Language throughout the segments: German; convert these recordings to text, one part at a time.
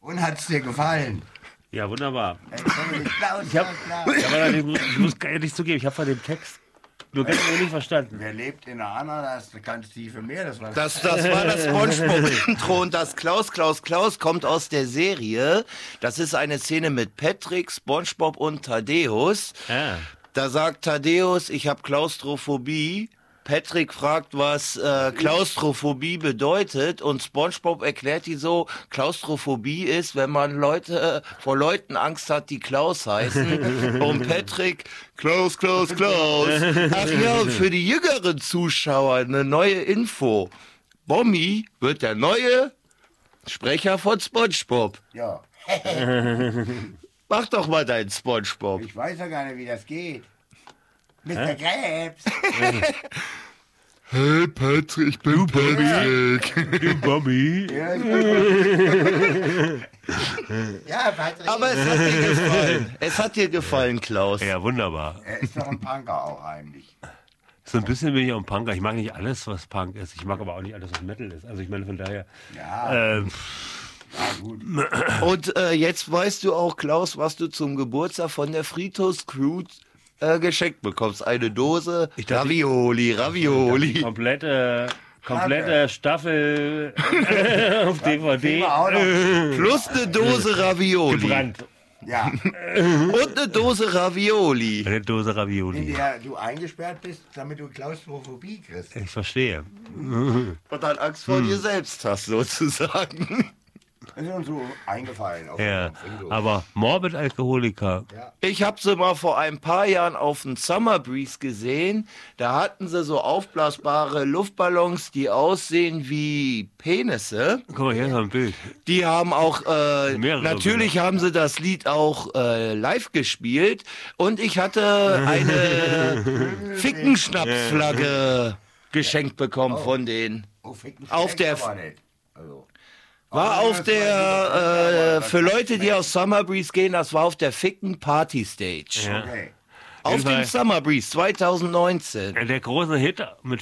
Und hat's dir gefallen? Ja, wunderbar. Klaus, Ich muss ehrlich zugeben, ich habe von dem Text nur ganz wenig verstanden. Wer lebt in der Ananas, ganz tiefe Meer? Das war Das war das SpongeBob-Intro und das Klaus kommt aus der Serie. Das ist eine Szene mit Patrick, SpongeBob und Thaddeus. Ah. Da sagt Thaddeus, ich habe Klaustrophobie. Patrick fragt, was Klaustrophobie bedeutet und SpongeBob erklärt die so, Klaustrophobie ist, wenn man vor Leuten Angst hat, die Klaus heißen. Und Patrick, Klaus. Ach ja, und für die jüngeren Zuschauer eine neue Info. Bommi wird der neue Sprecher von SpongeBob. Ja. Mach doch mal deinen SpongeBob. Ich weiß ja gar nicht, wie das geht. Mr. Krabs. Hey Patrick, ich bin Patrick. Du Bobby. Ja, Patrick. Aber es hat dir gefallen. Es hat dir gefallen, Klaus. Ja, wunderbar. Er ist doch ein Punker auch heimlich. So ein bisschen bin ich auch ein Punker. Ich mag nicht alles, was Punk ist. Ich mag aber auch nicht alles, was Metal ist. Also ich meine, von daher... Ja, gut. Und jetzt weißt du auch, Klaus, was du zum Geburtstag von der Fritos-Crew geschenkt bekommst. Eine Dose Ravioli. Komplette Staffel auf DVD. Auch noch. Plus eine Dose Ravioli. Gebrannt. Ja, Und eine Dose Ravioli. Eine Dose in Ravioli. der du eingesperrt bist, damit du Klaustrophobie kriegst. Ich verstehe. Und dann Angst vor dir selbst hast, sozusagen. Das ist uns so eingefallen. Auf Ja, dem Friedhof. aber Morbid Alkoholiker. Ich habe sie mal vor ein paar Jahren auf dem Summer Breeze gesehen. Da hatten sie so aufblasbare Luftballons, die aussehen wie Penisse. Guck mal, hier ist noch ein Bild. Die haben auch, Mehrere natürlich sogar. haben sie das Lied auch live gespielt. Und ich hatte eine Fickenschnapsflagge geschenkt bekommen von denen. Oh, ficken auf schmeckt der- aber nicht. Also. War auf der, für Leute, die aus Summer Breeze gehen, das war auf der Ficken Party Stage. Ja. Okay. Auf dem Jedenfalls- Summer Breeze 2019. Der große Hit mit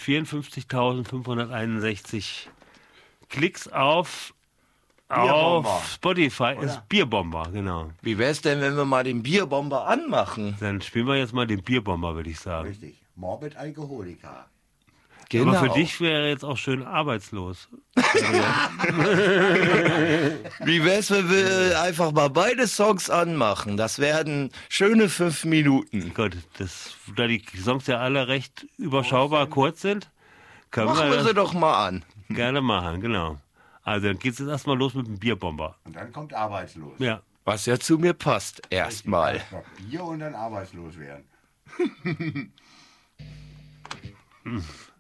54.561 Klicks auf Bierbomber. Spotify ist Bierbomber, genau. Wie wär's denn, wenn wir mal den Bierbomber anmachen? Dann spielen wir jetzt mal den Bierbomber, würde ich sagen. Richtig. Morbid Alkoholiker. Genau. Aber für dich wäre jetzt auch schön arbeitslos. Wie wär's, wenn wir einfach mal beide Songs anmachen? Das werden schöne 5 Minuten. Gott, da die Songs ja alle recht überschaubar kurz sind, können Machen wir wir das sie doch mal an. gerne machen, genau. Also dann geht's jetzt erstmal los mit dem Bierbomber. Und dann kommt arbeitslos. Ja. Was ja zu mir passt, erstmal. Erst noch Bier und dann arbeitslos werden.